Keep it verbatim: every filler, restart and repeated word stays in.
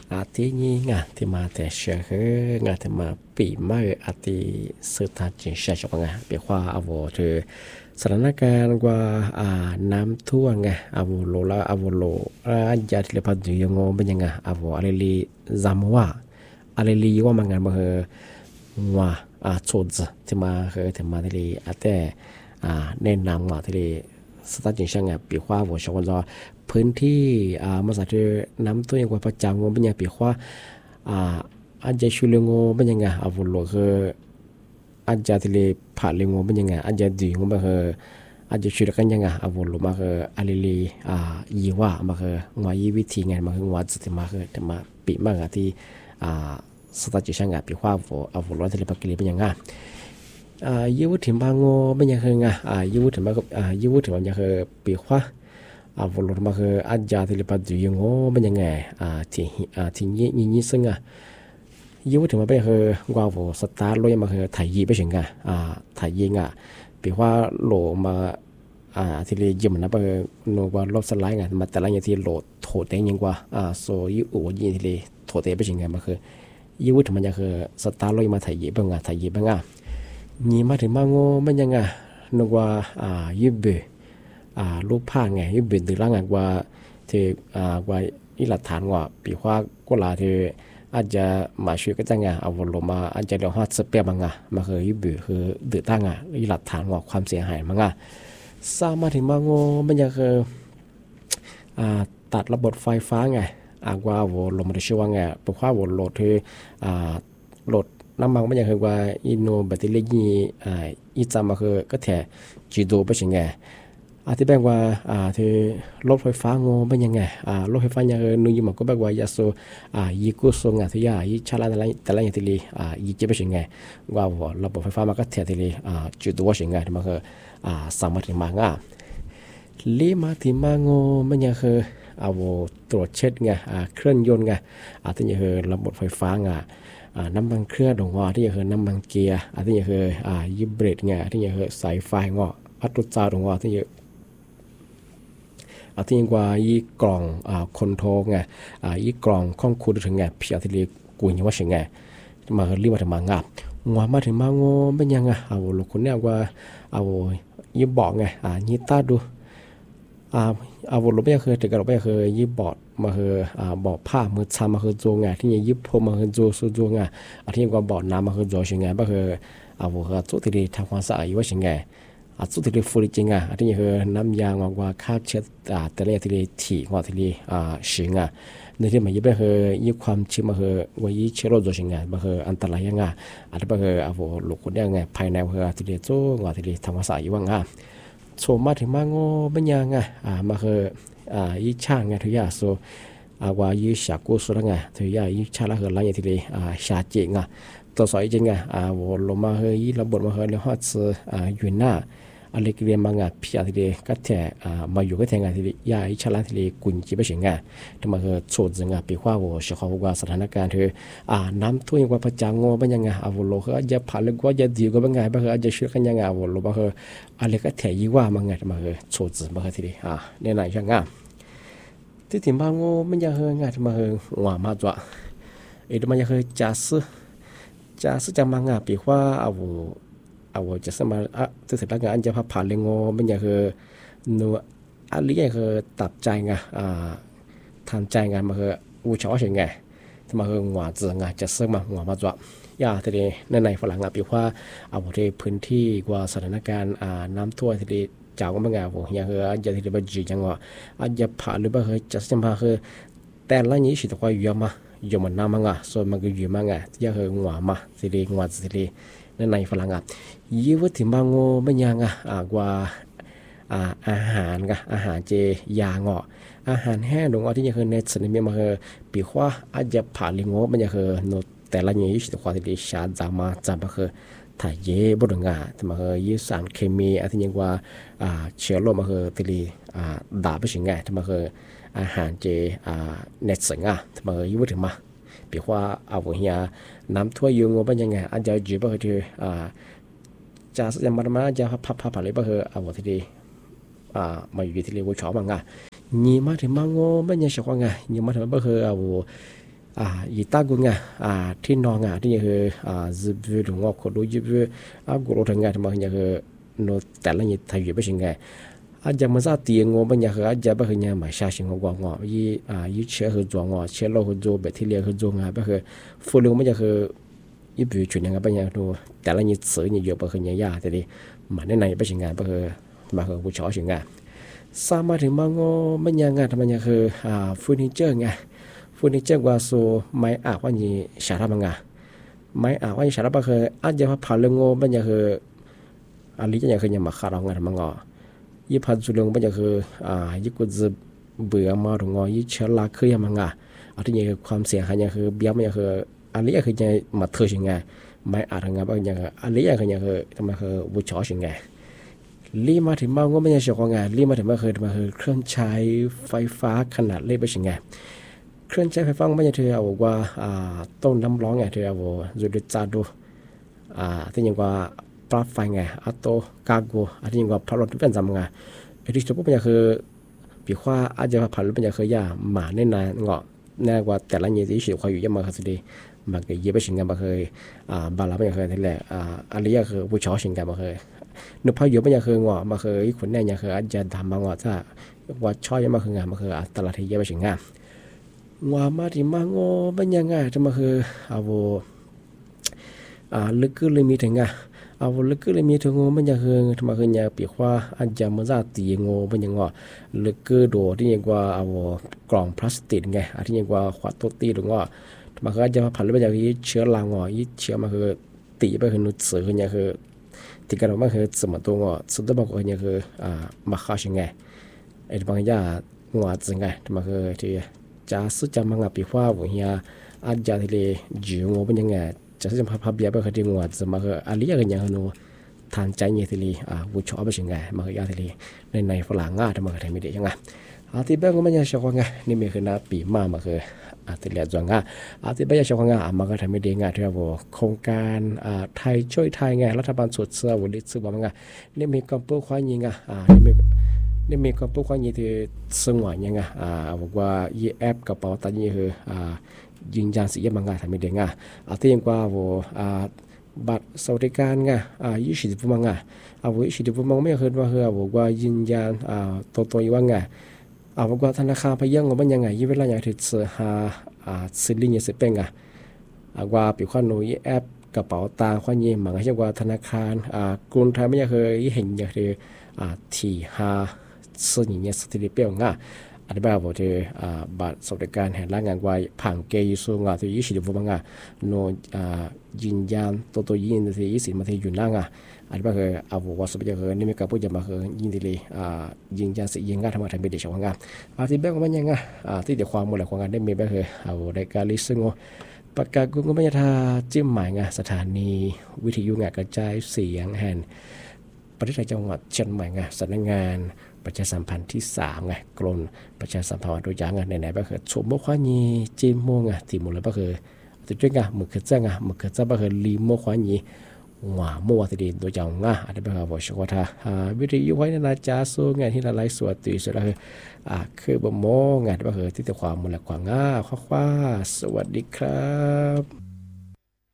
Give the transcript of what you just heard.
อาทินี้งาที่มาแต่เชื่อคืองาที่มาปีมาอาทิสุดท้ายจะใช่ไหมงาเปียกว่าอาวเธอสถานการณ์ว่าอ่าน้ำท่วมไงอาวโลละอาวโลอาจจะที่เราพัดอยู่งงเป็นยังไงอาวอะไรลีจำว่าอะไรลีว่ามันงานมาเหอว่าอ่าโชดที่มาเหอที่มาที่ลีอาแต่อ่าแนะนำว่าที่ลีสถานการณ์ช่างไงเปียกว่าว่าชาวบ้านพื้นที่อ่ามาจากน้ำท่วมกว่าประจำงงเป็นยังเปียกว่าอ่าอาจจะช่วยงงเป็นยังไงอาวโลคืออาจจะที่ลีผ่านงงเป็นยังไงอาจจะดีงงเป็นเหออาจจะช่วยกันยังไงอาวโลมาคืออะไรลีอ่ายีว่ามาคืองายีวิธีไงมาคืองาจุดที่มาคือที่มาปีมากที่อ่าสถานการณ์ช่างไงเปียกว่าว่าอาวโลที่ลีปักกิลีเป็นยังไงอ่ายูถึงบางงเป็นยังไงอ่ายูถึงบางอ่ายูถึงบางยังคือเปียกว่าอ่าวนมาคืออาจารย์ที่เรียกว่าดูยังงเป็นยังไงอ่าที่อ่าที่ยี่ยี่ซึ่งอ่ะยี่ว่าถึงมาเป็นคือว่าผมสตาร์ทเลยมาคือถ่ายยีไปถึงอ่ะอ่าถ่ายยีอ่ะเปียกว่าโหลมาอ่าที่เรียกยิมนะเป็นโนว่ารถสไลด์ไงมาแต่ละอย่างที่โหลโถเต็งยังกว่าอ่าโซยี่โอ้ยี่ที่เรียกโถเต็งไปถึงไงมาคือยี่ว่าถึงมันจะคือสตาร์ทเลยมาถ่ายยีเป็นไงถ่ายยีเป็นไงยี่มาถึงมาโง่เป็นยังไงนึกว่าอ่ายี่เบอ่ารูปภาพไงยี่บินถึงร่างว่าที่อ่าว่าอีหลักฐานว่าปีว่าก็ลาที่อาจจะมาช่วยก็จะไงเอาวนลงมาอาจจะเดี๋ยวหัดสเปียบังอ่ะมาคือยี่บิคือดื้อตั้งอ่ะอีหลักฐานว่าความเสียหายมั้งอ่ะสร้างมาถึงมาโง่มันจะคืออ่าตัดระบบไฟฟ้าไงอ่าว่าวนลงมาได้ช่วยว่าไงเพราะว่าวนโหลดที่อ่าโหลดน้ำมันมันจะคือว่าอินโนแบตเตอรี่ยี่อ่าอีจามาคือก็แถจีโดไปถึงไงอธิบายว่าอ่าที่รถไฟฟ้างงเป็นยังไงอ่ารถไฟฟ้าอย่างนึงยิ่งมันก็แบบว่ายาสูอ่ายีกุศลงานที่ยายีชาลาแต่ละแต่ละอย่างที่ลีอ่ายีเจ็บเป็นยังไงว่าระบบไฟฟ้ามันก็เทียบที่ลีอ่าจุดตัวเป็นยังไงที่มันคืออ่าสามารถที่มางอ่ะลีมาที่มางงมันยังคือเอาตรวจเช็ดไงอ่าเครื่องยนต์ไงอ่าที่ยังคือระบบไฟฟ้าไงอ่าน้ำมันเครื่องดงว่าที่ยังคือน้ำมันเกียร์อ่าที่ยังคืออ่ายีเบรดไงที่ยังคือสายไฟงออัตโนมัติดงว่าที่ยังอาที่ว่าอีกล่องอ่าคอนโทรลไงอ่าอีกล่องข้องคูดถึงไงพี่อาที่เรียกกูยังว่าเสียงไงมาเรียกว่าถึงมางาบงัวมาถึงมาโง่เป็นยังไงเอาลูกคนเนี่ยว่าเอายีบอกไงอ่ายีตาดูอ่าเอาลูกไม่เคยถึงกับลูกไม่เคยยีบอดมาเคยอ่าบอกผ้ามือชามาเคยโจงไงที่ยังยีพมาเคยโจสูโจงไงอาที่ว่าบอดน้ำมาเคยโจเสียงไงมาเคยเอาหัวจุดที่ทำความสะอาดว่าเสียงไงอาสุดที่ฟูริจริงอ่ะอันนี้คือน้ำยางว่าค่าเช็ดอ่าแต่ละที่ถี่ว่าที่อ่าสิงอ่ะในที่มันยิ่งไปคือยิ่งความชื้นมาคือว่ายิ่งเชื้อโรคตัวสิงอ่ะมาคืออันตรายยังไงอันนี้ไปคือเอาหัวลูกคนยังไงภายในคือที่โจ้ว่าที่ทำความสะอาดอยู่ว่าไงโฉมมาถึงมาโง่เป็นยังไงอ่ามาคืออ่ายิ่งช่างไงทุกอย่างโซอ่าว่ายิ่งฉากกูสุดไงทุกอย่างยิ่งช่างละคือหลายอย่างที่อ่าชาจริงอ่ะตัวสอยจริงอ่ะอ่าว่าลงมาเฮยระบบมาเฮยแล้วฮอดอ่าอยู่หน้าอะไรก็เรียนมางานพิจารณาก็แต่อ่ามาอยู่ก็แทงงานที่ยาอิชลาที่กุญจีไปเสียงงานที่มาเฮโชดจังอ่ะปีว่าว่าเชื่อเขาว่าสถานการณ์คืออ่าน้ำท่วมว่าประจังงอเป็นยังไงอ่าว่าโลกอาจจะผ่านเลยก็จะดีก็เป็นไงบ้างอาจจะช่วยกันยังไงว่าโลกบ้างเฮอะไรก็แทยี่ว่ามังไงที่มาเฮโชดจังบ้างที่ดีอ่าเนี่ยไหนช่างงานที่ถิ่นบางงอมันยังเฮงานที่มาเฮว่ามาจ้ะเอ็ดมันยังเฮจัสจะสึกจะมางาปีว่าเอาเอาจะสมาอ่ะจะเสร็จแล้วงานจะพาผ่านเลงโงมันอย่างคือนัวอะไรอย่างคือตัดใจไงอ่าทำใจงานมาคืออูชอเฉยไงที่มาคือหัวเจืองจะซึ่งมาหัวมาจ้ะยาทีนี้ในในฝรั่งอ่ะปีว่าเอาที่พื้นที่กว่าสถานการณ์อ่าน้ำท่วมทีนี้จากว่ามันไงผมอย่างคืออาจจะที่เราจีจังว่าอาจจะผ่านหรือว่าคือจะจะมาคือแต่ละนี้สิตัวก็อยู่มาอยู่มันน้ำมังอ่ะส่วนมันก็อยู่มังอ่ะที่จะคือหัวมาสิริหัวสิริในในฝรั่งอ่ะยี่ว่าถึงบางโง่ไม่ยังอ่ะอ่ากว่าอ่าอาหารกะอาหารเจยางอ่ะอาหารแห้งดงอ่ะที่จะคือในสนิมมาคือปีว่าอาจจะผ่านลิงโง่มันจะคือโนแต่ละนี้สิตัวก็ที่ชาจามาจามาคือถ่ายเย่บดงอ่ะที่มาคือยี่สารเคมีอ่ะที่ยังว่าอ่าเชื้อโรคมาคือที่อ่าด่าไปถึงไงที่มาคืออาหารเจอ่าเน็ตสิงอ่ะที่มาคือยี่ว่าถึงมาปีว่าเอาหัวเฮียน้ำท่วมยุงว่าเป็นยังไงอาจจะจีบก็คืออ่าจะจะมามาจะพับพับผ่านเลยก็คือเอาที่ดีอ่ามาอยู่ที่เรียกว่าชอบมังอ่ะยี่มาถึงมังโง่เป็นยังไงชอบไงยี่มาถึงก็คือเอาอ่าอีตากูไงอ่าที่นองอ่ะที่ยังคืออ่าจะไปถึงว่าคนดูจะไปอ่ากูรู้ทั้งไงทำไมยังคือโน้ตแต่ละยี่ไทยอยู่ไม่ใช่ไงอาจจะมันจะตีงอมันยังคืออาจจะไม่คือยังไม่ใช่สิ่งของงอยี่อ่ายี่เชื่อคือตัวงอเชื่อเราคือตัวแบบที่เรียกคือตัวงาไม่คือฟูลงมันยังคือยี่ปีจุดยังไงไม่ยังดูแต่ละยี่สื่อยี่เยอะไม่คือยังยากแต่ดิมันในในไม่ใช่ไงไม่คือมาคือผู้ชอบสิ่งไงสามารถถึงมางอมันยังไงทำไมยังคืออ่าเฟอร์นิเจอร์ไงเฟอร์นิเจอร์ว่าโซไม่อาว่ายี่สาระมังไงไม่อาว่ายี่สาระไม่คืออาจจะพาเรื่องงอมันยังคืออันนี้จะยังคือยังมาขาดเอาไงทำมังงอยี่พันจุลงมันจะคืออ่ายี่กุจะเบื่อมาถึงงอยี่เชื้อราคือยังมังงะอันที่ยังคือความเสี่ยงหายยังคือเบี้ยมันยังคืออันนี้คือยังมาเธอชิงไงไม่อาจทำงานบางอย่างอันนี้คือยังคือทำไมคือบุชอชิงไงลีมาถึงมางก็ไม่ใช่เฉพาะงานลีมาถึงมาคือมาคือเครื่องใช้ไฟฟ้าขนาดเล็กไปชิงไงเครื่องใช้ไฟฟ้าไม่ใช่เธอเอาว่าอ่าต้นน้ำร้อนไงเธอเอาจุดจัดดูอ่าที่ยังว่าปลั๊กไฟไงอัตโตกาโกอันที่ยังว่าพลังที่เป็นจำไงไอ้ที่ตัวพวกมันคือปีว่าอาจจะผ่านรูปมันคือยาหมาในนานเงาะแน่กว่าแต่ละยี่ที่เฉียวคอยอยู่ยังมาคือดีมาเกี่ยวไปชิงกันมาเคยอ่าบาลาไม่เคยที่แหละอ่าอันนี้คือผู้ชอบชิงกันมาเคยนึกพายุไม่เคยเงาะมาเคยคนแน่ยังเคยอาจจะทำมาเงาะถ้าว่าชอบยังมาคืองานมาเคยตลาดที่เยอะไปชิงงานงามาที่มาโง่เป็นยังไงจะมาคือเอาอ่าลึกขึ้นเลยมีถึงไงเอาลึกขึ้นเลยมีถึงโง่เป็นยังคือทำไมคือเนี่ยปีกว่าอาจจะมาจากตีโง่เป็นยังไงลึกขึ้นโดที่ยังว่าเอากล่องพลาสติกไงที่ยังว่าขวดโตตีหรือว่ามาคืออาจจะผ่านไปจากยี่เชื้อรางอ่ะยี่เชื้อมาคือตีไปคือนุ่นสื่อคือเนี่ยคือตีกันออกมาคือสมตัวอ่ะสุดท้ายมาคือเนี่ยคืออ่ามาฆ่าชิงไงไอ้บางอย่างงวดจังไงมาคือที่จะสุดจะมังอ่ะปีว่าวันนี้อาจจะที่เลยจีงเป็นยังไงจะสุดจะพับเบียไปคือที่งวดจะมาคืออะไรอย่างเงี้ยคือโน้ทานใจเนี่ยที่เลยอ่าวุ้ชอบไปชิงไงมาคือยาที่เลยในในฝรั่งอ่ะที่มาคือไทยไม่ได้ยังไงอาทิตย์แรกก็ไม่ใช่ชาวงานี่มีคือหน้าปีมามาคืออาทิตย์แรกจวงอ่ะอาทิตย์แรกชาวงามาก็ทำไม่ได้งานที่ว่าโครงการอ่าไทยช่วยไทยไงรัฐบาลสุดเสือวันนี้ซื้อมาไงนี่มีกำปั้นควายยิงอ่ะอ่านี่มีนี่มีกำปั้นควายยิงที่สงวนยังไงอ่าบอกว่ายี่แอปกระเป๋าตังค์ยี่คืออ่ายิงยานสียมังงาทำไม่ได้งาอาทิตย์ยังกว่าว่าอ่าบัตรสวัสดิการไงอ่ายี่สิบมังงาเอาไว้ยี่สิบมังไม่เคยว่าคือบอกว่ายิงยานอ่าตัวตัวยี่ว่าไงเอาบอกว่าธนาคารพยังว่ามันยังไงยี่เวลาอย่างที่เสือหาอ่าซื้อลิงยังเสเป็นไงอ่าว่าปีขวัญโนยี่แอปกระเป๋าตังค์ขวัญยี่มังใช่ว่าธนาคารอ่ากรุงไทยไม่เคยเห็นอย่างที่อ่าที่หาซื้ออย่างเงี้ยสถิติเปรี้ยงอ่ะอธิบายบอกที่อ่าบัตรสวัสดิการแห่งร่างงานไว้ผังเกยสูงอ่ะที่ยี่สิบมังอ่ะโนอ่ายินยานตัวตัวยินที่ยี่สิบมาที่อยู่นั่งอ่ะอันนี้คือเอาว่าสมัยคือนี่มีการพูดจะมาคือยิงดีเลยอ่ายิงยานสิยิงงานทำมาทำเป็นเด็กชาวงานอาที่แบงก์มันยังไงอ่าที่เดี๋ยวความหมดเลยความงานได้มีแบงก์คือเอาในการลิสต์งอประกาศกุ้งก็ไม่ยาจิ้มหมายงานสถานีวิทยุงานกระจายเสียงแห่งประเทศไทยจังหวัดเชียงใหม่งานสำนักงานประชาสัมพันธ์ที่สามไงกรมประชาสัมพันธ์โดยยางงานไหนๆก็คือสมมติว่านี่จิ้มโมงอ่ะที่หมดเลยก็คือตัวจ้างงานมือคือจ้างงานมือคือจ้างก็คือลีโมควานี่ว่ามัวที่ดีโดยจังง่ะอาจจะเป็นการบอกชัวร์ท่าวิธียุไว้ในนาจาสู้งานที่ละลายสวดตีสุดแล้วคืออ่าคือบ่มงานก็คือที่แต่ความมูลความง่ะข้อความสวัสดีครับ